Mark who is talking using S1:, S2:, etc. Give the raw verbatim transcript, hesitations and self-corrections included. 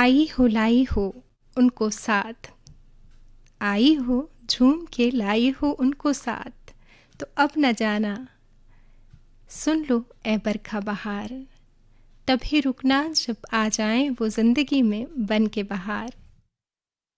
S1: आई हो लाई हो उनको साथ, आई हो झूम के लाई हो उनको साथ। तो अब न जाना सुन लो ए बरखा बहार, तभी रुकना जब आ जाएं वो ज़िंदगी में बन के बहार।